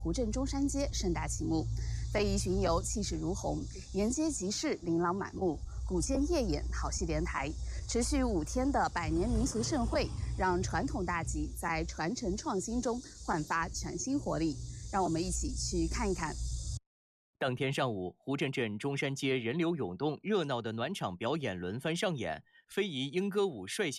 湖镇中山街盛大启幕，非遗巡游气势如虹，沿街集市琳琅满目，古建夜演好戏连台。持续5天的百年民俗盛会，让传统大集在传承创新中焕发全新活力。让我们一起去看一看。 当天上午，湖镇镇中山街人流涌动，热闹的暖场表演轮番上演，非遗莺歌舞率先